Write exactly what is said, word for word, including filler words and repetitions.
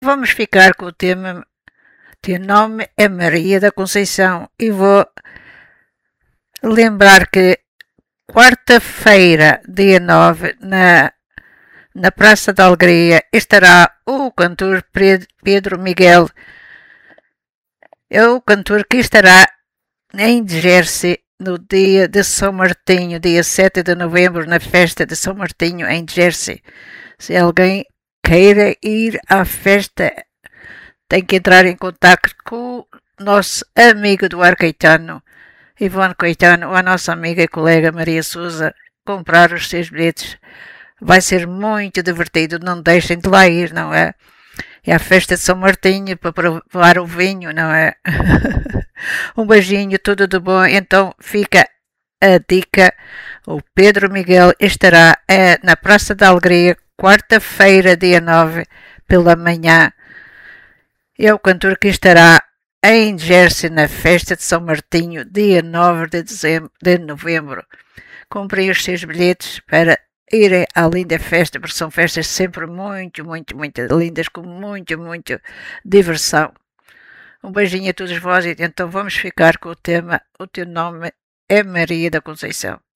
Vamos ficar com o tema. Teu nome é Maria da Conceição e vou lembrar que quarta-feira, dia nove, na, na Praça da Alegria, estará o cantor Pedro Miguel. É o cantor que estará em Jersey no dia de São Martinho, dia sete de novembro, na festa de São Martinho em Jersey. Se alguém queira ir à festa, tem que entrar em contato com o nosso amigo Eduardo Caetano, Ivone Caetano, ou a nossa amiga e colega Maria Souza, comprar os seus bilhetes. Vai ser muito divertido, não deixem de lá ir, não é? É a festa de São Martinho para provar o vinho, não é? Um beijinho, tudo de bom. Então fica a dica. O Pedro Miguel estará é, na Praça da Alegria, quarta-feira, dia nove, pela manhã. É o cantor que estará em Jersey na festa de São Martinho, dia nove de, dezembro, de novembro. Comprei os seus bilhetes para irem à linda festa, porque são festas sempre muito, muito, muito lindas, com muito, muito diversão. Um beijinho a todos vós e então vamos ficar com o tema O Teu Nome é Maria da Conceição.